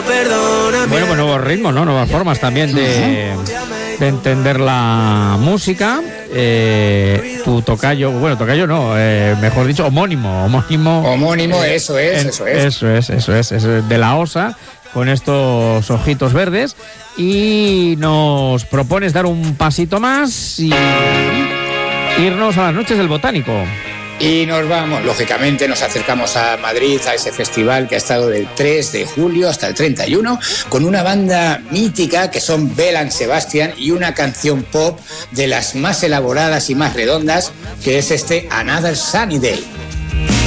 Bueno, pues nuevos ritmos, ¿no? Nuevas formas también de entender la música. Tu tocayo, bueno, tocayo no, mejor dicho, homónimo, eso es. Eso es de la OSA, con estos ojitos verdes, y nos propones dar un pasito más y irnos a las noches del Botánico. Y nos vamos, lógicamente nos acercamos a Madrid, a ese festival que ha estado del 3 de julio hasta el 31, con una banda mítica que son Belle & Sebastian y una canción pop de las más elaboradas y más redondas, que es este Another Sunny Day.